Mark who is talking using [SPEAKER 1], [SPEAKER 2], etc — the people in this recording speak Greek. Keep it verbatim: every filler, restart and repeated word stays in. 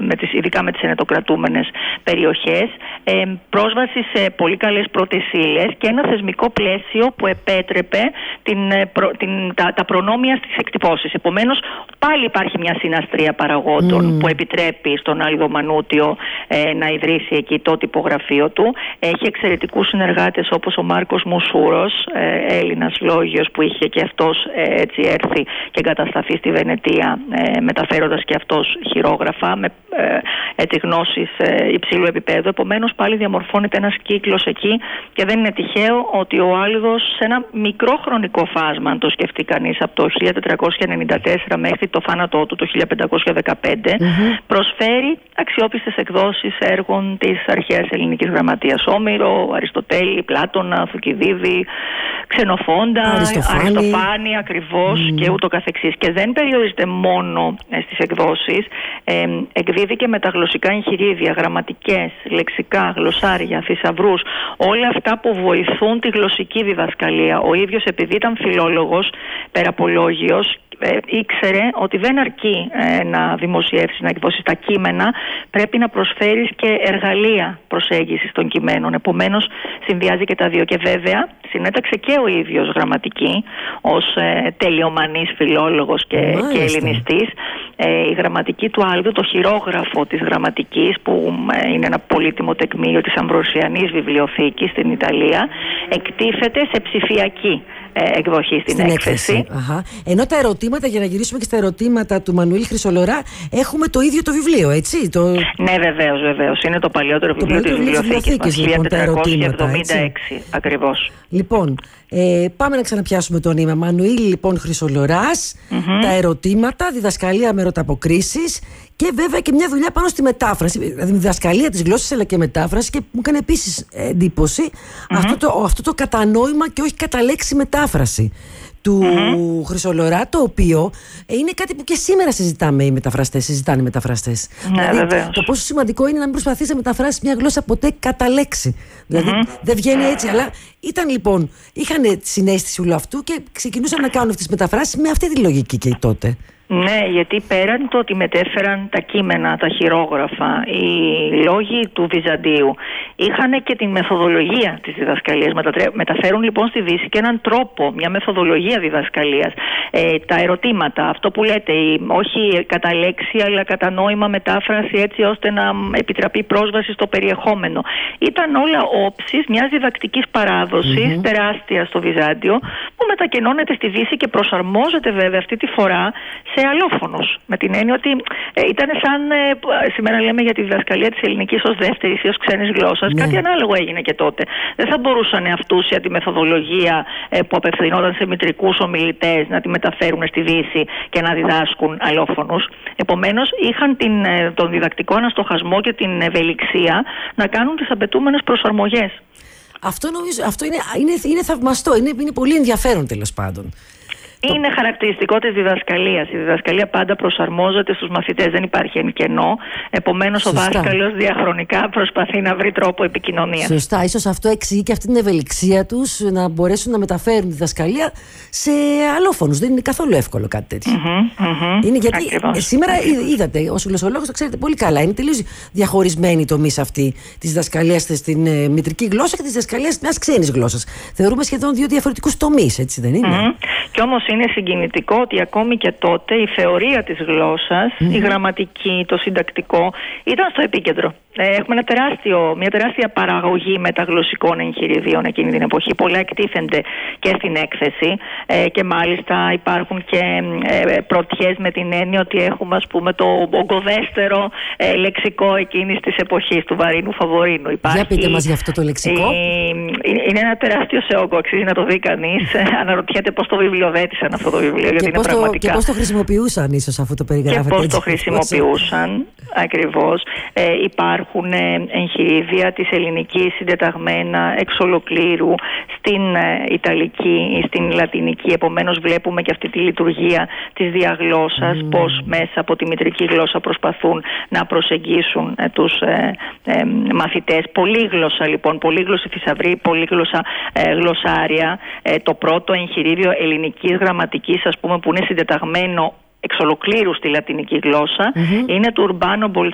[SPEAKER 1] με τις, ειδικά με τις ενετοκρατούμενες περιοχές, ε, πρόσβαση σε πολύ καλές πρώτες ύλες και ένα θεσμικό πλαίσιο που επέτρεπε την, προ, την, τα, τα προνόμια στις εκτυπώσεις. Επομένως, πάλι υπάρχει μια συναστρία παραγόντων mm. που επιτρέπει στον Άλυδο Μανούτιο ε, να ιδρύσει εκεί το τυπογραφείο του. Έχει εξαιρετικούς συνεργάτες όπως ο Μάρκος Μουσούρος, ε, Έλληνας λόγιος, που είχε και αυτός ε, έτσι έρθει και εγκατασταθεί στη Βενετία, ε, μεταφέροντας και αυτός χειρόγραφα με ε, έτσι, γνώσεις ε, υψηλού επίπεδου. Επομένως, πάλι διαμορφώνεται ένας κύκλος εκεί και δεν είναι τυχαίο ότι ο Άλυδος σε ένα μικρό χρονικό φάσμα, αν το σκεφτεί κανείς, από το χίλια τετρακόσια ενενήντα τέσσερα μέχρι το θάνατό του το χίλια πεντακόσια δεκαπέντε, mm-hmm. προσφέρει αξιόπιστες εκδόσεις έργων της αρχαίας ελληνικής γραμματείας. Όμηρο, Αριστοτέλη, Πλάτωνα, Θουκυδίδη, Ξενοφόντα,
[SPEAKER 2] Αριστοφάνη,
[SPEAKER 1] Αριστοφάνη ακριβώς mm. και ούτω καθεξής. Και δεν περιορίζεται μόνο ε, στις εκδόσεις, ε, εκδίδει και μεταγλωσσικά εγχειρίδια, γραμματικές, λεξικά, γλωσσάρια, θησαυρούς, όλα αυτά που βοηθούν τη γλωσσική διδασκαλία. Ο ίδιος, επειδή ήταν φιλόλογος, περαπολόγιος, Ε, ήξερε ότι δεν αρκεί ε, να δημοσιεύσει, να εκδώσει τα κείμενα, πρέπει να προσφέρεις και εργαλεία προσέγγισης των κειμένων. Επομένως, συνδυάζει και τα δύο. Και βέβαια, συνέταξε και ο ίδιος γραμματική ως ε, τελειομανής φιλόλογος και, και ελληνιστής. Ε, η γραμματική του Άλυδου, το χειρόγραφο της γραμματικής, που ε, είναι ένα πολύτιμο τεκμήριο της Αμβροσιανής βιβλιοθήκης στην Ιταλία, εκτίθεται σε ψηφιακή εκδοχή στην, στην έκθεση. έκθεση.
[SPEAKER 2] Αχα. Ενώ τα ερωτήματα, για να γυρίσουμε και στα ερωτήματα του Μανουήλ Χρυσολορά, έχουμε το ίδιο το βιβλίο, έτσι. Το...
[SPEAKER 1] Ναι, βεβαίως, βεβαίως. Είναι το παλιότερο
[SPEAKER 2] το
[SPEAKER 1] βιβλίο της βιβλιοθήκης μας,
[SPEAKER 2] λοιπόν,
[SPEAKER 1] χίλια τετρακόσια εβδομήντα έξι ακριβώς.
[SPEAKER 2] Λοιπόν, ε, πάμε να ξαναπιάσουμε το νήμα. Μανουήλ, λοιπόν, Χρυσολοράς, mm-hmm. τα ερωτήματα, διδασκαλία με ερωταποκρίσεις. Και βέβαια και μια δουλειά πάνω στη μετάφραση, δηλαδή διδασκαλία της γλώσσας αλλά και μετάφραση, και μου έκανε επίσης εντύπωση mm-hmm. αυτό, το, αυτό το κατανόημα και όχι κατά λέξη μετάφραση του mm-hmm. Χρυσολορά, το οποίο είναι κάτι που και σήμερα συζητάμε οι μεταφραστές, συζητάνε οι μεταφραστές.
[SPEAKER 1] Ναι,
[SPEAKER 2] δηλαδή το πόσο σημαντικό είναι να μην προσπαθείς να μεταφράσεις μια γλώσσα ποτέ κατά λέξη. Δηλαδή mm-hmm. δεν βγαίνει έτσι, αλλά ήταν λοιπόν, είχαν συναίσθηση όλου αυτού και ξεκινούσαν να κάνουν αυτές τις μεταφράσεις με αυτή τη λογική και τότε.
[SPEAKER 1] Ναι, γιατί πέραν το ότι μετέφεραν τα κείμενα, τα χειρόγραφα, οι λόγοι του Βυζαντίου είχαν και την μεθοδολογία της διδασκαλίας. Μεταφέρουν λοιπόν στη Δύση και έναν τρόπο, μια μεθοδολογία διδασκαλίας. Ε, τα ερωτήματα, αυτό που λέτε, η, όχι κατά λέξη αλλά κατά νόημα μετάφραση, έτσι ώστε να επιτραπεί πρόσβαση στο περιεχόμενο. Ήταν όλα όψεις μιας διδακτικής παράδοσης mm-hmm. τεράστια στο Βυζάντιο, που μετακενώνεται στη Δύση και προσαρμόζεται βέβαια αυτή τη φορά σε αλλόφωνους. Με την έννοια ότι ε, ήταν σαν ε, σήμερα λέμε για τη διδασκαλία της ελληνικής ως δεύτερης ή ως ξένης γλώσσας. Ναι. Κάτι ανάλογο έγινε και τότε. Δεν θα μπορούσαν αυτούσια τη μεθοδολογία ε, που απευθυνόταν σε μητρικούς ομιλητές να τη μεταφέρουν στη Δύση και να διδάσκουν αλλόφωνους. Επομένως, είχαν την, ε, τον διδακτικό αναστοχασμό και την ευελιξία να κάνουν τις απαιτούμενες προσαρμογές.
[SPEAKER 2] Αυτό νομίζω, αυτό είναι, είναι, είναι θαυμαστό, είναι, είναι πολύ ενδιαφέρον τέλος πάντων.
[SPEAKER 1] Είναι χαρακτηριστικό της διδασκαλίας. Η διδασκαλία πάντα προσαρμόζεται στους μαθητές, δεν υπάρχει εν κενό. Επομένως, ο δάσκαλος διαχρονικά προσπαθεί να βρει τρόπο επικοινωνίας.
[SPEAKER 2] Σωστά. Ίσως αυτό εξηγεί και αυτή την ευελιξία τους να μπορέσουν να μεταφέρουν τη διδασκαλία σε αλλόφωνους. Δεν είναι καθόλου εύκολο κάτι τέτοιο.
[SPEAKER 1] Mm-hmm, mm-hmm,
[SPEAKER 2] είναι γιατί
[SPEAKER 1] ακριβώς,
[SPEAKER 2] σήμερα
[SPEAKER 1] ακριβώς.
[SPEAKER 2] είδατε, ως γλωσσολόγος το ξέρετε πολύ καλά, είναι τελείως διαχωρισμένη η τομή αυτή της διδασκαλίας στην ε, μητρική γλώσσα και της διδασκαλίας μιας ξένης γλώσσας. Θεωρούμε σχεδόν δύο διαφορετικούς τομείς, έτσι δεν είναι?
[SPEAKER 1] Mm-hmm. Και όμως είναι συγκινητικό ότι ακόμη και τότε η θεωρία της γλώσσας, mm-hmm. η γραμματική, το συντακτικό ήταν στο επίκεντρο. Έχουμε ένα τεράστιο, μια τεράστια παραγωγή μεταγλωσσικών εγχειριδίων εκείνη την εποχή. Πολλά εκτίθενται και στην έκθεση ε, και μάλιστα υπάρχουν και ε, πρωτιές με την έννοια ότι έχουμε, ας πούμε, το ογκοδέστερο ε, λεξικό εκείνης της εποχής του Βαρίνου Φαβορίνου. Υπάρχει,
[SPEAKER 2] για πείτε μας για αυτό το λεξικό.
[SPEAKER 1] Ε, είναι ένα τεράστιο σε όγκο, αξίζει να το δει κανείς. Αναρωτιέται πώς το βιβλιοδέτησαν αυτό το βιβλίο, γιατί είναι πραγματικά.
[SPEAKER 2] Και πώς το χρησιμοποιούσαν, ίσως, αφού το περιγράφετε.
[SPEAKER 1] Και πώς το χρησιμοποιούσαν, ακριβώς. Ε, υπάρχουν ε, εγχειρίδια της ελληνικής συντεταγμένα εξ ολοκλήρου στην ε, Ιταλική ή στην Λατινική. Επομένως, βλέπουμε και αυτή τη λειτουργία της διαγλώσσας, mm. πώς μέσα από τη μητρική γλώσσα προσπαθούν να προσεγγίσουν ε, τους ε, ε, μαθητές. Πολύγλωσσα, λοιπόν, πολύγλωση θησαυρή, πολύγλωσσα ε, γλωσσάρια. Ε, το πρώτο εγχειρίδιο ελληνικής γραμματικής, ας πούμε, που είναι συντεταγμένο εξ ολοκλήρου στη λατινική γλώσσα, mm-hmm. είναι του Ουρμπάνο